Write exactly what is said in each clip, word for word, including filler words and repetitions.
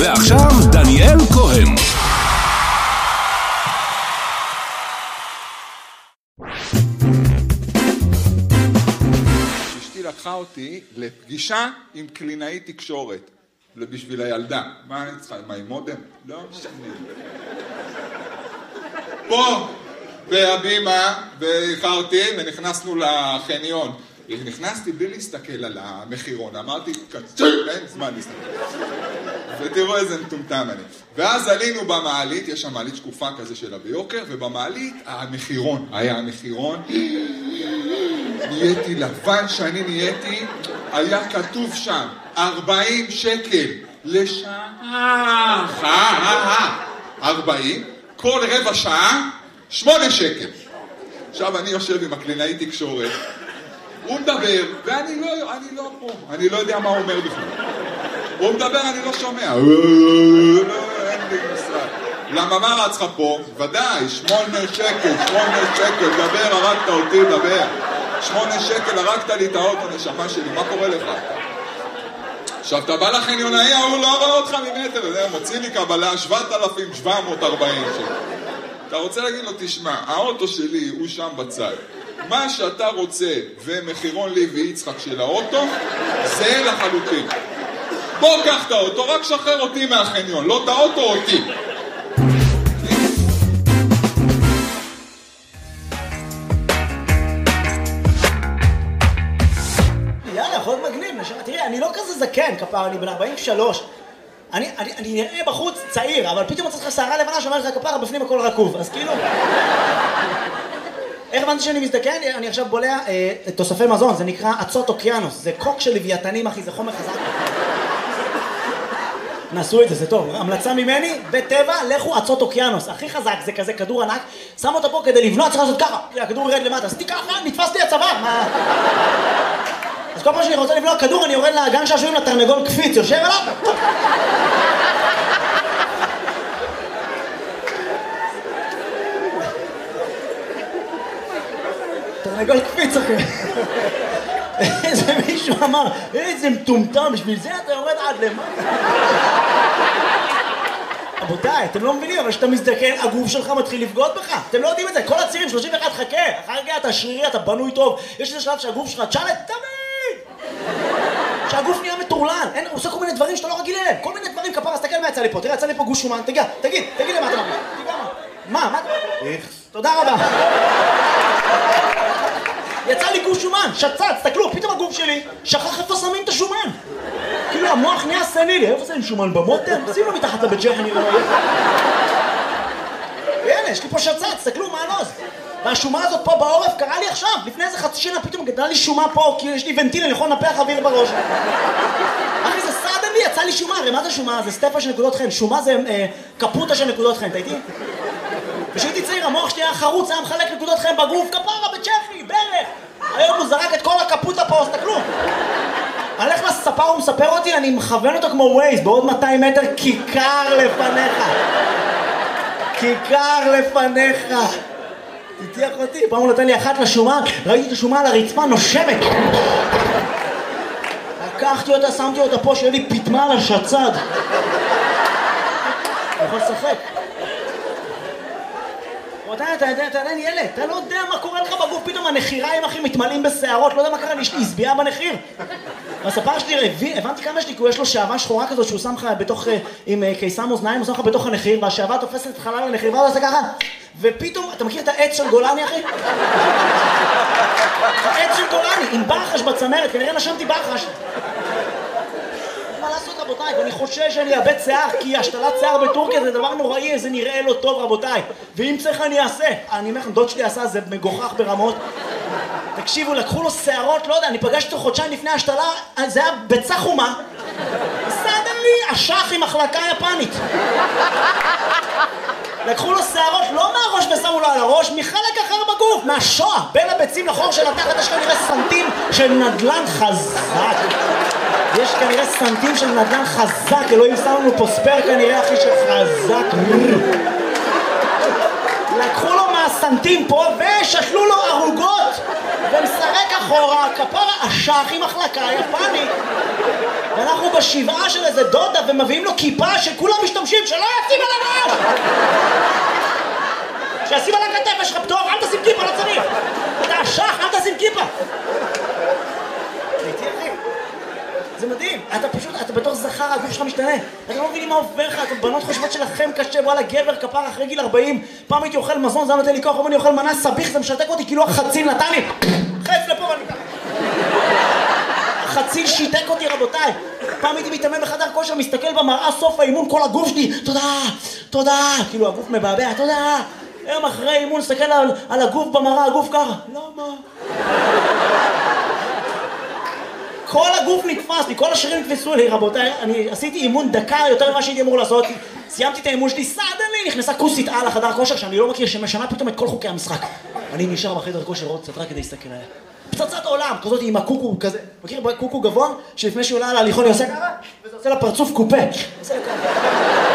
ועכשיו דניאל כהן. אשתי לקחה אותי לפגישה עם קלינאי תקשורת בשביל הילדה. מה אני צריכה? מה, עם מודם? לא משנה. פה בהבימה ואיחרתי ונכנסנו לחניון. נכנסתי בלי להסתכל על המחירון, אמרתי, קצר, אין זמן להסתכל. ותראו איזה מטומטם אני. ואז עלינו במעלית, יש שם מעלית שקופה כזה שלה ביוקר, ובמעלית המחירון, היה המחירון, נהייתי לבן שאני נהייתי, היה כתוב שם, ארבעים שקל לשעה, ארבעים, כל רבע שעה, שמונה שקל. עכשיו אני יושב עם הקלינאי תקשורת, הוא מדבר, ואני לא, אני לא פה, אני לא יודע מה הוא אומר בכלל. הוא מדבר, אני לא שומע. אין לי משרד. למה מה רצך פה? ודאי, שמונה שקל, שמונה שקל, דבר, הרגת אותי, דבר. שמונה שקל, הרגת לי את האוטו, נשמה שלי, מה קורה לך? עכשיו, אתה בא לחניונאי, הוא לא רואה אותך ממטר, זה מוציא לי קבלה, שבעת אלפים שבע מאות וארבעים שקל. אתה רוצה להגיד לו, תשמע, האוטו שלי הוא שם בצד. מה שאתה רוצה ומחירון לי ויצחק של האוטו, זה לחלוטין. בוא קח את האוטו, רק שחרר אותי מהחניון, לא את האוטו אותי. יאללה, יכול להיות מגניב, נשמה. תראי, אני לא כזה זקן, כפר, אני בן ארבעים ושלוש. אני, אני, אני נראה בחוץ צעיר, אבל פתאום מצאת לך שערה לבנה שאומרת לך כפר, בפנים הכל רקוב, אז כאילו... איך הבנתי שאני מזדקן? אני עכשיו בולע אה, תוספי מזון, זה נקרא עצות אוקיינוס, זה קוק של לוויתנים, אחי, זה חומר חזק. נעשו את זה, זה טוב. המלצה ממני, בטבע, לכו עצות אוקיינוס. הכי חזק זה כזה כדור ענק, שם אותו פה כדי לבנות, צריך לעשות ככה, הכדור ירד למטה, עשיתי ככה, נתפס לי הצוואר, מה? אז כל פעם שאני רוצה לבנות כדור, אני יורד לגן שעשועים לתרנגול קפיץ, יושב עליו. תרנגול קפיץ, אחי. איזה מישהו אמר, איזה מטומטם, בשביל זה אתה יורד עד למטה. רבותיי, אתם לא מבינים, אבל כשאתה מזדקן, הגוף שלך מתחיל לבגוד בך. אתם לא יודעים את זה, כל הצעירים, שלושים ואחת, חכה. אחר כך אתה שרירי, אתה בנוי טוב. יש איזה שלב שהגוף שלך, תשאלת, תמיד! שהגוף נהיה מטורלן. אין, הוא עושה כל מיני דברים שאתה לא רגיל אליהם. כל מיני דברים, כפרה, אז תסתכל מה יצא לי פה. תראה, יצא לי פה גוש שומן. תגיד, תגיד, תגיד למה אתה מרגיש. מה, מה אתה... תודה רבה. יצא לי גוש שומן, שצץ, תסתכלו, פתאום הגוף שלי שכח איפה שמים את השומן. כאילו המוח נהיה סנילי, איפה שמים שומן במוטר? שים לו מתחת לבית ג'ח, אני רואה. הנה, יש לי פה שצץ, תסתכלו, מה הנוז? והשומה הזאת פה בעורף קרה לי עכשיו, לפני איזה חצי שנה פתאום גדלה לי שומה פה, כי יש לי ונטיל, אני יכול לנפח אוויר בראש. אחי, זה סעד לי, יצא לי שומה, הרי מה זה שומה? זה סטפה של נקודות חן, שומה זה אה, קפוטה של נקודות חן, אתה איתי? כשהייתי צעיר, המוח שלי היה חרוץ, היה מחלק נקודות חן בגוף, כפרה, בצ'כי, ברך. היום הוא זרק את כל הקפוטה פה, תסתכלו. אני הולך לספר, הוא מספר אותי, אני מכוון אותו כמו ווייז, בעוד מאתיים מטר, כיכר לפניך. כיכר לפניך. תתיח אותי, פעם הוא נתן לי אחת לשומה, ראיתי את השומה על הרצפה נושמת. לקחתי אותה, שמתי אותה פה, שיהיה לי פתמה על השצד. אני יכול לשחק. אתה יודע, אתה עדיין ילד, אתה לא יודע מה קורה לך בגוף, פתאום הנחיריים אחי מתמלאים בשערות, לא יודע מה קרה, יש לי הסביעה בנחיר. הספר שלי, הבנתי כמה יש לי, כי יש לו שעבה שחורה כזאת שהוא שם לך בתוך, עם קיסם אוזניים, הוא שם לך בתוך הנחיר, והשעבה תופסת את חלל הנחיר, ואז הוא עושה ככה, ופתאום, אתה מכיר את העץ של גולני אחי? העץ של גולני, עם ברחש בצמרת, כנראה נשמתי ברחש. מה לעשות רבותיי, ואני חושש שאני אאבד שיער, כי השתלת שיער בטורקיה זה דבר נוראי, זה נראה לא טוב רבותיי, ואם צריך אני אעשה. אני אומר לכם, דוד שלי עשה, זה מגוחך ברמות. תקשיבו, לקחו לו שערות, לא יודע, אני פגשתי אותו חודשיים לפני השתלה, זה היה ביצה חומה, סדר לי אשח עם החלקה יפנית. לקחו לו שערות, לא מהראש ושמו לו על הראש, מחלק אחר בגוף, מהשוע, בין הביצים לחור של התחת, יש כנראה סנטים של נדלן חזק. יש כנראה סנטים של נדלן חזק, אלוהים שם לנו פה ספר כנראה אחי שחזק. לקחו לו מהסנטים פה ושתלו לו ערוגות ומסרק אחורה, כפרה אשך עם החלקה יפנית. ואנחנו בשבעה של איזה דודה ומביאים לו כיפה שכולם משתמשים, שלא ישים על הראש! שישים על הכתף, יש לך פטור, אל תשים כיפה, לא צריך! אתה אשך, אל תשים כיפה! הייתי אחי. זה מדהים, אתה פשוט, אתה בתור זכר, הגוף שלך משתנה. אתה לא מבינים מה עובר לך, אתם בנות חושבות שלכם קשה, וואלה גבר כפר אחרי גיל ארבעים, פעם הייתי אוכל מזון, זה נותן לי כוח, אני אוכל מנה סביך, זה משתק אותי, כאילו החציל נתן לי, חץ לפה ואני ככה. החציל שיתק אותי רבותיי. פעם הייתי מתאמן בחדר כושר, מסתכל במראה, סוף האימון, כל הגוף שלי, תודה, תודה, כאילו הגוף מבעבע, תודה. היום אחרי אימון, מסתכל על, על הגוף במראה, הגוף ככה, למה? כל הגוף נתפס לי, כל השרירים נתפסו לי, רבותיי. אני עשיתי אימון דקה יותר ממה שהייתי אמור לעשות. סיימתי את האימון שלי, סדני, נכנסה כוסית על החדר כושר שאני לא מכיר, שמשנה פתאום את כל חוקי המשחק. אני נשאר בחדר כושר עוד קצת רק כדי להסתכל עליה. פצצת עולם, כזאת עם הקוקו כזה. מכיר קוקו גבוה? שלפני שהוא עולה על ההליכון היא עושה ככה, וזה עושה לה פרצוף קופה. עושה לה ככה.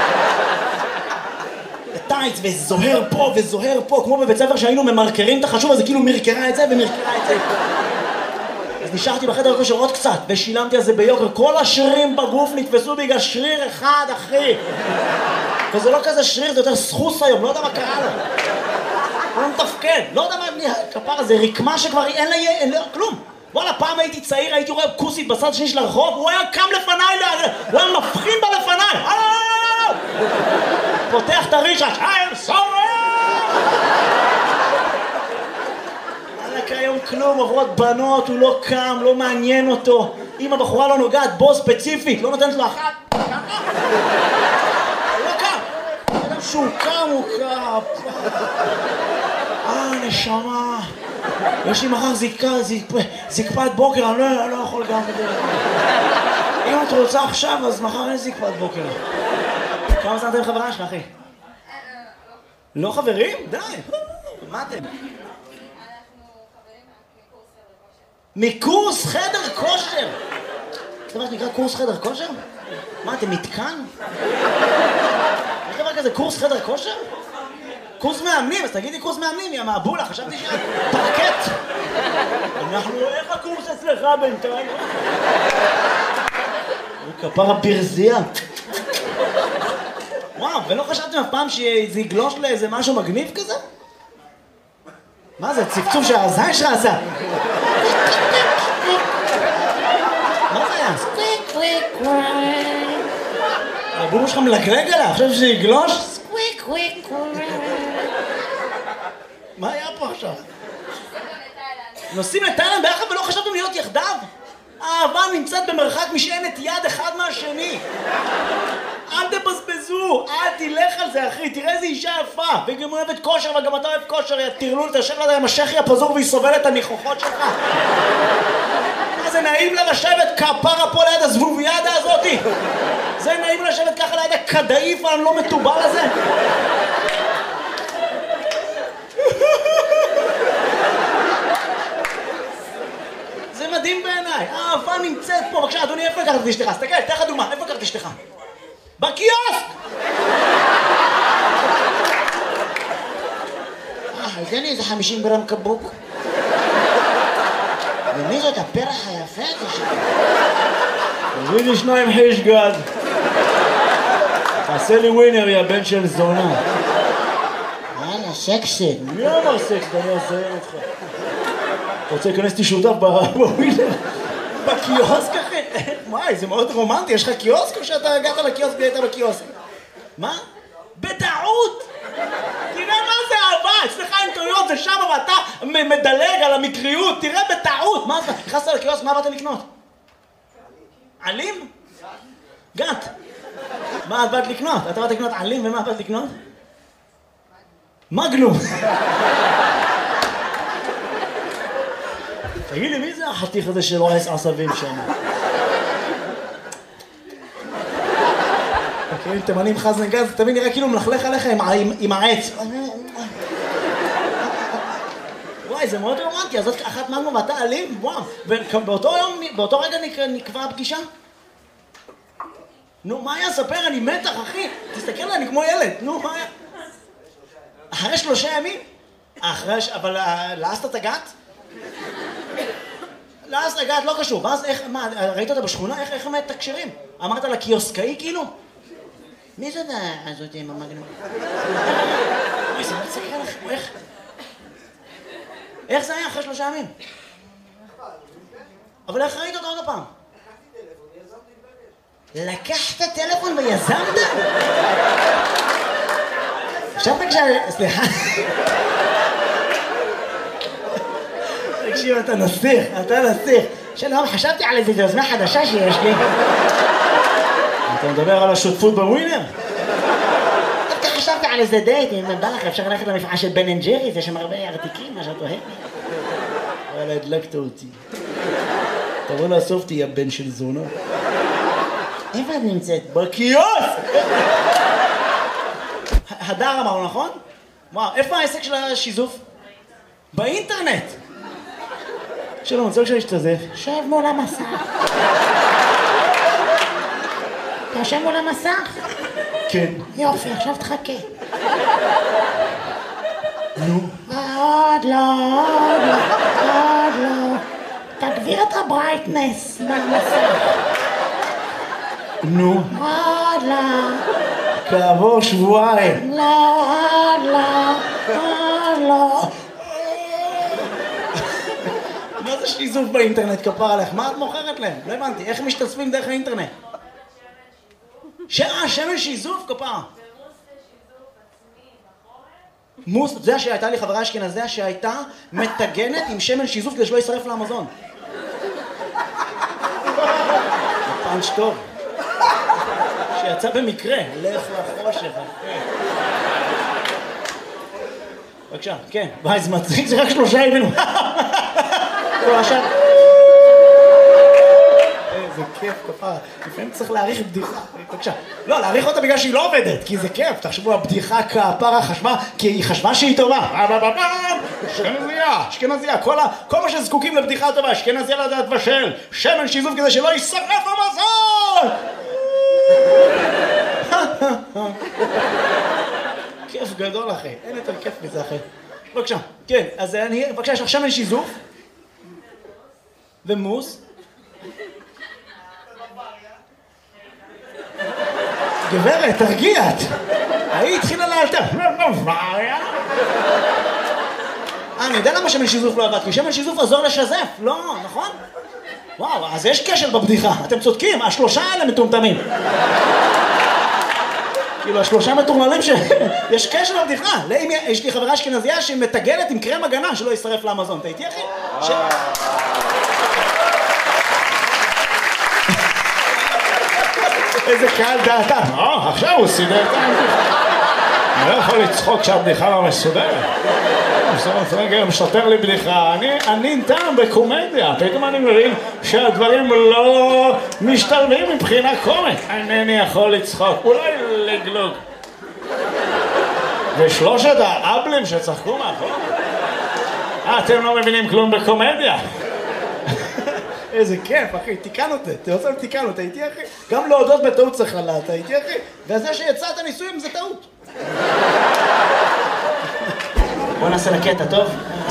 טייץ, וזוהר פה וזוהר פה, כמו בבית ספר שהיינו ממרקרים את החשוב הזה, כאילו מרקרה את זה ומרקרה את זה. אז נשארתי בחדר כושר עוד קצת, ושילמתי על זה ביוקר. כל השרירים בגוף נתפסו בגלל שריר אחד, אחי. וזה לא כזה שריר, זה יותר סחוס היום, לא יודע מה קרה לו. הוא לא מתפקד, לא יודע מה, כפר הזה, רקמה שכבר אין לה, אין לה, כלום. וואלה, פעם הייתי צעיר, הייתי רואה כוסית בצד שני של הרחוב, הוא היה קם לפניי, הוא היה מבחין בה לפניי. פותח את הרישש, I'm sorry! היום כלום, עוברות בנות, הוא לא קם, לא מעניין אותו. אם הבחורה לא נוגעת בו ספציפית, לא נותנת לו אחת, ככה? הוא לא קם. אדם שהוא קם, הוא קם. אה, נשמה. יש לי מחר זקפת בוקר, אני לא יכול גם. אם את רוצה עכשיו, אז מחר אין זקפת בוקר. כמה זמן אתם חברה שלך, אחי? לא חברים? די. מה אתם? מקורס חדר כושר. זה מה שנקרא קורס חדר כושר? מה, אתם מתקן? יש דבר כזה קורס חדר כושר? קורס מאמנים, אז תגידי קורס מאמנים, יא מעבולה, חשבתי שאת פרקט. אנחנו, איך הקורס אצלך בינתיים? כפר הברזייה. וואו, ולא חשבתם אף פעם שזה יגלוש לאיזה משהו מגניב כזה? מה זה, צפצוף שהזין שלך עשה? מה זה היה? סקוויק קוויק קוויק. הבומו שלך מלגלג עליה, עכשיו שזה יגלוש? סקוויק קוויק קוויק. מה היה פה עכשיו? נוסעים לתאילנד ביחד ולא חשבתם להיות יחדיו? האהבה נמצאת במרחק משענת יד אחד מהשני. אל תבזבזו, אל תלך על זה אחי, תראה איזה אישה יפה. והיא גם אוהבת כושר וגם אתה אוהב כושר, יא תרלול, תשב לה עם השכי הפזור והיא סובלת את הניחוחות שלך. מה זה נעים לה לשבת כפרה פה ליד הזבוביאדה הזאתי? זה נעים לשבת ככה ליד הכדאיף הלא מטובל הזה? זה מדהים בעיניי, האהבה נמצאת פה. בבקשה אדוני, איפה לקחת את אשתך? תסתכל, תן לך דוגמה, איפה לקחת את אשתך? בקיוסק! אה, תן לי איזה חמישים גרם קבוק. ומי זאת הפרח היפה הזה שלך? תביא לי שניים חיש גד. תעשה לי ווינר, יא בן של זונה. יאללה, סקסד. מי אמר סקסד? אני אעזר אותך. אתה רוצה להיכנס אותי שותף בווינר? בקיוסק אחי? וואי, זה מאוד רומנטי, יש לך קיוסק או שאתה הגעת לקיוסק והיית בקיוסק? מה? בטעות! תראה מה זה אהבה, אצלך אין טעויות, זה שם ואתה מדלג על המקריות, תראה בטעות! מה זה? נכנסת לקיוסק, מה באת לקנות? עלים? גת. מה את באת לקנות? אתה באת לקנות עלים ומה באת לקנות? מגנום. תגיד לי, מי זה החתיך הזה שלא עש עשבים שם? מכירים תימנים חזן גז, תמיד נראה כאילו מלכלך עליך עם העץ. וואי, זה מאוד רומנטי, אז זאת אחת מגנום ואתה אלים, וואו. ובאותו יום, באותו רגע נקבע הפגישה? נו, מה היה? ספר, אני מתח, אחי. תסתכל עליי, אני כמו ילד. נו, מה היה? אחרי שלושה ימים? אחרי, אבל לעשת את הגת? לא, אז רגע, לא קשור. ואז איך, מה, ראית אותה בשכונה? איך, איך הם מתקשרים? אמרת לה קיוסקאי כאילו? מי זאת הזאת עם המגנום? אוי, זה מצחיק לך, איך? איך זה היה אחרי שלושה ימים? אבל איך ראית אותה עוד הפעם? לקחת טלפון ויזמת? עכשיו תקשיב, סליחה. תקשיב, אתה נסיך, אתה נסיך. שלום, חשבתי על איזו יוזמה חדשה שיש לי. אתה מדבר על השותפות בווינר? דווקא חשבתי על איזה דייט, אם בא לך אפשר ללכת למפעל של בן אנד ג'ריס, יש שם הרבה ארטיקים, מה שאת אוהבת. אבל הדלקת אותי. תבוא לאסוף אותי, הבן של זונה. איפה את נמצאת? בקיוסק! הדר אמרנו, נכון? וואו, איפה העסק של השיזוף? באינטרנט! שלום, צריך להשתזף. שב מול המסך. אתה יושב מול המסך? כן. יופי, עכשיו תחכה. נו. עוד לא, עוד לא, עוד לא. תגביר את הברייטנס מהמסך. נו. עוד לא. כעבור שבועיים. לא, עוד לא, עוד לא. מה זה שיזוף באינטרנט, כפר עליך? מה את מוכרת להם? לא הבנתי, איך משתתפים דרך האינטרנט? שעה, שמן שיזוף, כפר. מוס, זה שהייתה לי חברה אשכנזיה שהייתה מטגנת עם שמן שיזוף כדי שלא ישרף לאמזון. פאנץ' טוב. שיצא במקרה, לך לחושך. בבקשה, כן. וואי, זה מצחיק, זה רק שלושה ימים. עכשיו... איזה כיף, כפרה. לפעמים צריך להעריך בדיחה. בבקשה. לא, להעריך אותה בגלל שהיא לא עובדת, כי זה כיף. תחשבו, הבדיחה כפרה חשבה, כי היא חשבה שהיא טובה. אשכנזיה, אשכנזיה. כל מה שזקוקים לבדיחה טובה, אשכנזיה לדעת בשל. שמן שיזוף כדי שלא יישרף המזון! כיף גדול, אחי. אין יותר כיף מזה, אחי. בבקשה. כן, אז אני... בבקשה, יש לך שמן שיזוף. ומוס. גברת, תרגיעת. היא התחילה לאלתר. בוואריה. אה, אני יודע למה שמן שיזוף לא עבד, כי שמן שיזוף עזור לשזף, לא, נכון? וואו, אז יש קשר בבדיחה, אתם צודקים, השלושה האלה מטומטמים. כאילו, השלושה מטורללים ש... יש קשר בבדיחה. יש לי חברה אשכנזיה שמטגלת עם קרם הגנה שלא ישרף לאמזון. אתה איתי, אחי? איזה קהל דעתה. אה, עכשיו הוא סידר את הבדיחה. אני לא יכול לצחוק שהבדיחה לא מסודרת. בסוף רגע משתר לי בדיחה. אני טעם בקומדיה. פתאום אני מבין שהדברים לא משתלבים מבחינה קומית. אינני יכול לצחוק. אולי לגלוג. ושלושת האבלים שצחקו מאחור. אתם לא מבינים כלום בקומדיה. איזה כיף, אחי, תיקן אותי, אתה רוצה לתיקן אותי, הייתי אחי? גם להודות בטעות צריך לדעת, אתה הייתי אחי? וזה שיצאת ניסויים זה טעות. בוא נעשה לקטע, טוב?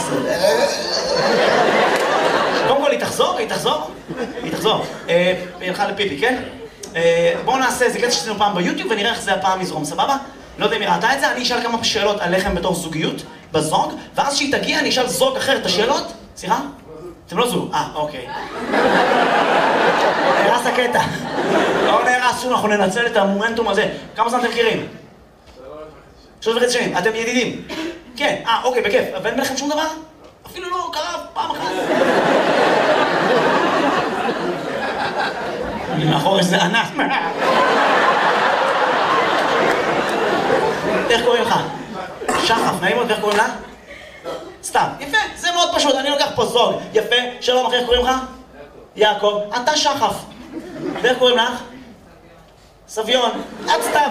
קודם כל, היא תחזור, היא תחזור, היא תחזור. היא הלכה לפיפי, כן? בואו נעשה איזה קטע שעשינו פעם ביוטיוב ונראה איך זה הפעם יזרום, סבבה? לא יודע אם היא ראתה את זה, אני אשאל כמה שאלות עליכם בתור זוגיות, בזוג, ואז שהיא תגיע אני אשאל זוג אחר את השאלות, סליחה? אתם לא זוג, אה, אוקיי. נהרס הקטע. לא נהרס שוב, אנחנו ננצל את המומנטום הזה. כמה זמן אתם מכירים? שלוש וחצי שנים. אתם ידידים? כן, אה, אוקיי, בכיף. ואין ביניכם שום דבר? אפילו לא קרה פעם אחת. מאחור איזה ענף. איך קוראים לך? שחף, נעים מאוד, איך קוראים לה? סתם, יפה, זה מאוד פשוט, אני לוקח פה זוג, יפה, שלום אחי, איך קוראים לך? יעקב, אתה שחף. ואיך קוראים לך? סביון, את סתם.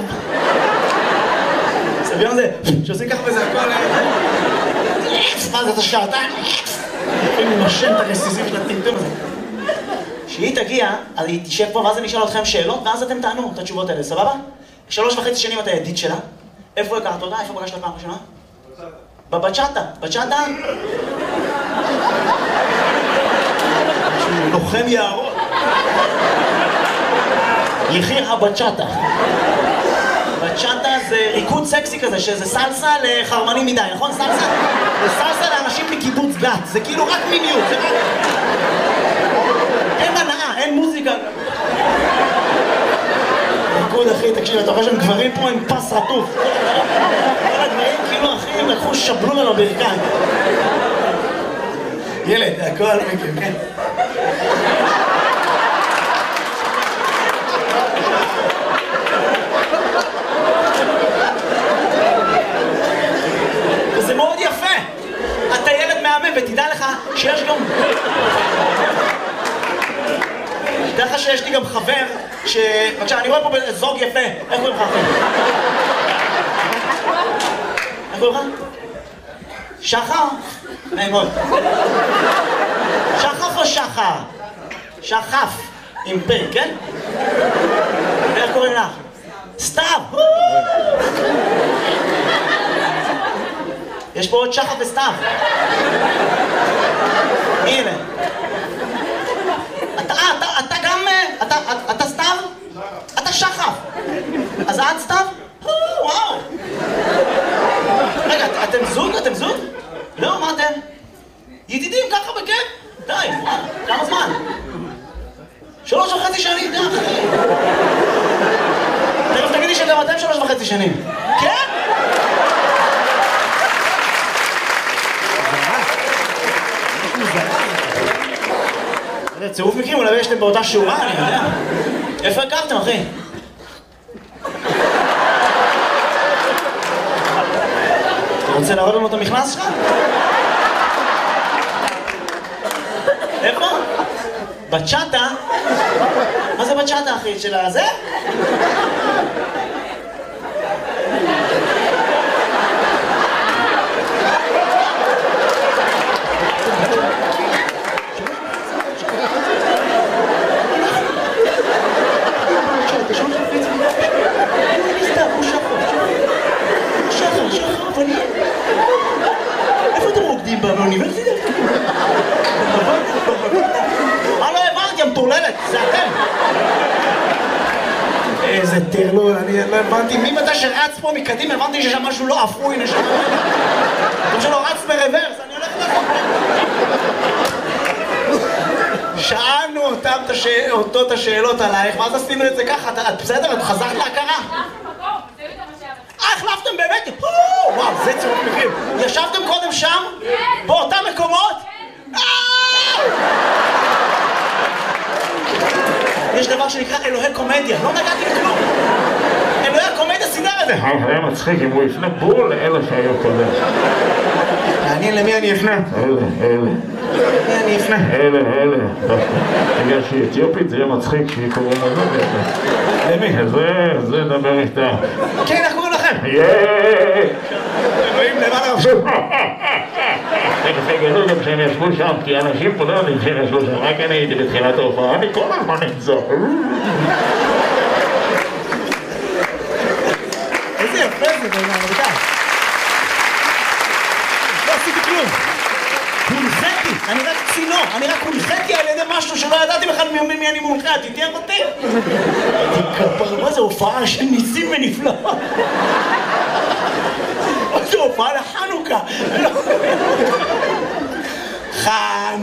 סביון זה, שעושים ככה וזה הכל... מה זה, אתה שעתיים? אני נושם את הרסיסים של הטמטום הזה. כשהיא תגיע, אז היא תשב פה, ואז אני אשאל אתכם שאלות, ואז אתם תענו את התשובות האלה, סבבה? שלוש וחצי שנים אתה ידיד שלה. איפה הכרת אותה? איפה פגשת פעם ראשונה? בבצ'אטה, בצ'אטה? לוחם יערות. יחיר הבצ'אטה. בצ'אטה זה ריקוד סקסי כזה, שזה סלסה לחרמנים מדי, נכון? סלסה? זה סלסה לאנשים מקיבוץ גת, זה כאילו רק מיניות, זה רק... אין הנאה, אין מוזיקה. ריקוד אחי, תקשיב, אתה רואה שהם גברים פה עם פס רטוף. כל הגברים כאילו אחי, הם לקחו שבלו לנו ברכיים. ילד, הכל מכיר, כן? וזה מאוד יפה. אתה ילד מהמם, ותדע לך שיש גם... תדע לך שיש לי גם חבר ש... בבקשה, אני רואה פה זוג יפה. איך קוראים לך אחי? איך קוראים לך? שחר? נעמוד. שחף או שחר? שחף. עם פ', כן? ואיך קוראים לך? סתיו! יש פה עוד שחף וסתיו. הנה. אתה, אתה, אתה גם... אתה, אתה סתיו? אתה שחף. אז את סתיו? וואו. רגע, אתם זוג? אתם זוג? לא, מה אתם? ידידים ככה בכיף? די, וואלה, כמה זמן? שלוש וחצי שנים, די אחי. תכף תגידי שגם אתם שלוש וחצי שנים. כן? זה צירוף מקרים, אולי יש אתם באותה שורה, אני יודע. איפה הכרתם, אחי? אתה רוצה להראות לנו את המכנס שלך? איפה? בצ'אטה? מה זה בצ'אטה, אחי? של הזה? איפה אתם רוקדים באוניברסיטה? מה לא הבנתי, המטורללת, זה אתם. איזה טרלול, אני לא הבנתי, מי מתי שרץ פה מקדים, הבנתי שיש שם משהו לא אפוי, נשמע. כמו שלא רץ ברוורס, אני הולך לחוק. שאלנו אותו את השאלות עלייך, ואז עשינו את זה ככה, את בסדר? את חזרת להכרה? אה, החלפתם באמת? וואו, זה צירוף מקרים. ישבתם קודם שם? באותם מקומות? יש דבר שנקרא אלוהי קומדיה, לא נגעתי בכלום. אלוהי הקומדיה סידר את זה. היה מצחיק אם הוא יפנה בול לאלה שהיו קודם. מעניין למי אני אפנה? אלה, אלה. למי אני אפנה? אלה, אלה. בגלל שהיא אתיופית זה יהיה מצחיק שהיא קוראים לזה. למי? זה, זה דבר איתה. כן, איך קוראים לכם? יאיי! אלוהים למעלה. תכף יגלו גם שהם ישבו שם, כי אנשים פה לא יודעים שהם ישבו שם, רק אני הייתי בתחילת ההופעה, אני כל הזמן נמצא. איזה יפה זה בעיניי, רבותיי. לא עשיתי כלום. הונחיתי, אני רק צינור, אני רק הונחיתי על ידי משהו שלא ידעתי בכלל ממי אני מונחה, תתייך אותי. כפר, מה זה הופעה של ניסים ונפלאות? מה זה הופעה לחנוכה? חנוכה.